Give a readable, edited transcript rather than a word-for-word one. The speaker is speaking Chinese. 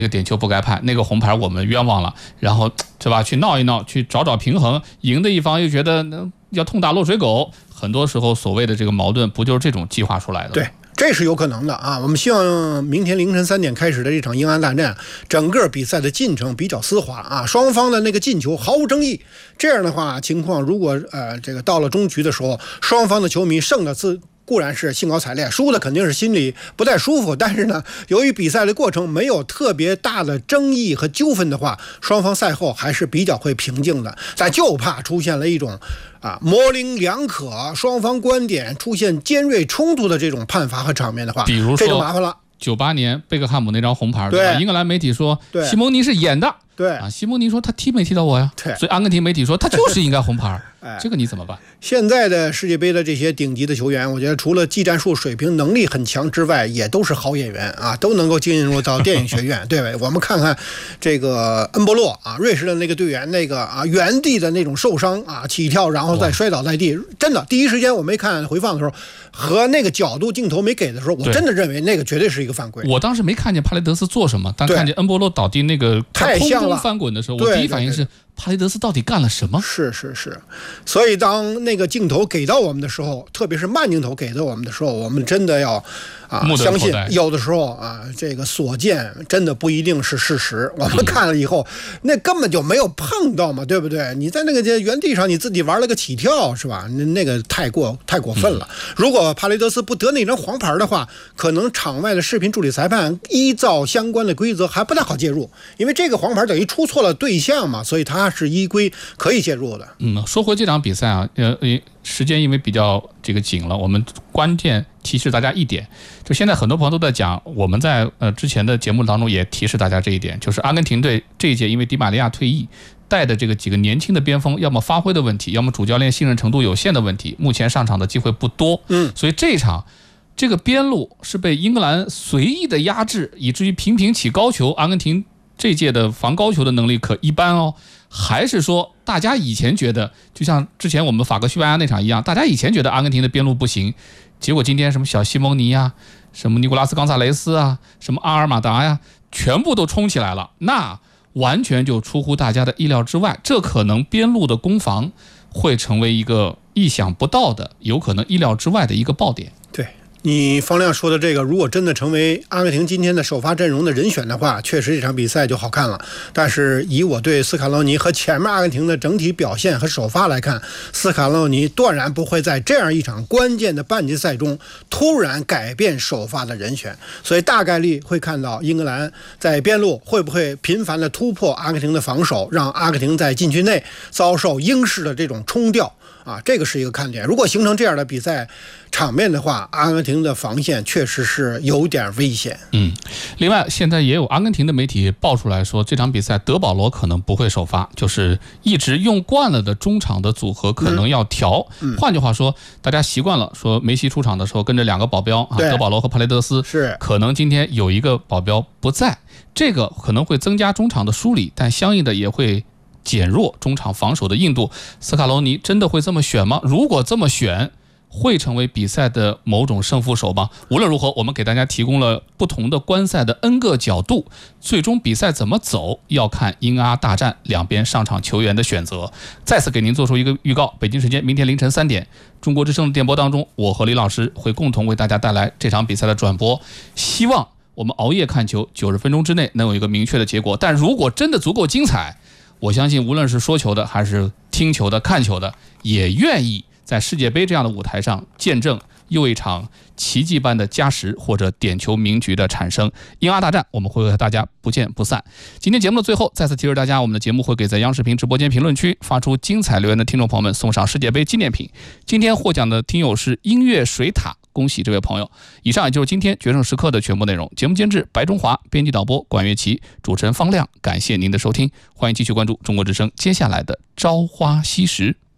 这个点球不该判，那个红牌我们冤枉了，然后对吧？去闹一闹，去找平衡，赢的一方又觉得要痛打落水狗，很多时候所谓的这个矛盾，不就是这种激化出来的？ 对。这是有可能的啊！我们希望明天凌晨3点开始的这场英安大战，整个比赛的进程比较丝滑啊，双方的那个进球毫无争议。这样的话情况，如果这个到了中局的时候，双方的球迷胜的固然是兴高采烈，输的肯定是心里不太舒服。但是呢，由于比赛的过程没有特别大的争议和纠纷的话，双方赛后还是比较会平静的。但就怕出现了一种模棱两可，双方观点出现尖锐冲突的这种判罚和场面的话， 比如说这就麻烦了。 98年贝克汉姆那张红牌，对吧？英格兰媒体说西蒙尼是演的， 对西蒙尼说他踢没踢到我呀？ 对， 所以阿根廷媒体说他就是应该红牌。这个你怎么办？ 现在的世界杯的这些顶级的球员，我觉得除了技战术水平能力很强之外，也都是好演员啊，都能够进入到电影学院。对，我们看看这个恩波洛啊，瑞士的那个队员，那个原地的那种受伤起跳然后再摔倒在地，真的第一时间我没看回放的时候和那个角度镜头没给的时候，我真的认为那个绝对是一个犯规。 我当时没看见帕雷德斯做什么，但看见恩波洛倒地那个太像了翻滚的时候，我第一反应是帕雷德斯到底干了什么？ 是，所以当那个镜头给到我们的时候，特别是慢镜头给到我们的时候，我们真的要相信有的时候这个所见真的不一定是事实。我们看了以后，那根本就没有碰到嘛，对不对？你在那个原地上你自己玩了个起跳，是吧？那个太过分了。如果帕雷德斯不得那张黄牌的话，可能场外的视频助理裁判依照相关的规则还不太好介入，因为这个黄牌等于出错了对象嘛，所以他是依规可以介入的。 说回这场比赛时间因为比较这个紧了，我们关键提示大家一点，就现在很多朋友都在讲，我们在之前的节目当中也提示大家这一点，就是阿根廷队这一届因为迪玛利亚退役，带的这个几个年轻的边锋，要么发挥的问题，要么主教练信任程度有限的问题，目前上场的机会不多。所以这一场这个边路是被英格兰随意的压制，以至于频频起高球。阿根廷这届的防高球的能力可一般哦。还是说大家以前觉得，就像之前我们法国西班牙那场一样，大家以前觉得阿根廷的边路不行，结果今天什么小西蒙尼啊，什么尼古拉斯冈萨雷斯啊，什么阿尔马达呀，全部都冲起来了，那完全就出乎大家的意料之外。这可能边路的攻防会成为一个意想不到的，有可能意料之外的一个爆点。 对，你方亮说的这个，如果真的成为阿根廷今天的首发阵容的人选的话，确实这场比赛就好看了。但是以我对斯卡洛尼和前面阿根廷的整体表现和首发来看，斯卡洛尼断然不会在这样一场关键的半决赛中突然改变首发的人选，所以大概率会看到英格兰在边路会不会频繁的突破阿根廷的防守，让阿根廷在禁区内遭受英式的这种冲吊这个是一个看点。如果形成这样的比赛场面的话，阿根廷的防线确实是有点危险。 另外现在也有阿根廷的媒体爆出来说，这场比赛德保罗可能不会首发，就是一直用惯了的中场的组合可能要调。换句话说，大家习惯了说梅西出场的时候跟着2个保镖德保罗和帕雷德斯， 是可能今天有一个保镖不在，这个可能会增加中场的疏离，但相应的也会减弱中场防守的硬度。斯卡罗尼真的会这么选吗？如果这么选，会成为比赛的某种胜负手吗？无论如何，我们给大家提供了不同的观赛的 N 个角度，最终比赛怎么走要看英阿大战两边上场球员的选择。再次给您做出一个预告，北京时间明天凌晨3点，中国之声的电波当中，我和李老师会共同为大家带来这场比赛的转播。希望我们熬夜看球90分钟之内能有一个明确的结果，但如果真的足够精彩，我相信无论是说球的还是听球的看球的，也愿意在世界杯这样的舞台上见证又一场奇迹般的加时或者点球名局的产生。英阿大战我们会和大家不见不散。今天节目的最后再次提示大家，我们的节目会给在央视频直播间评论区发出精彩留言的听众朋友们送上世界杯纪念品。今天获奖的听友是音乐水塔，恭喜这位朋友。以上也就是今天决胜时刻的全部内容。节目监制白中华，编辑导播管乐琪，主持人方亮。感谢您的收听，欢迎继续关注中国之声接下来的朝花夕拾。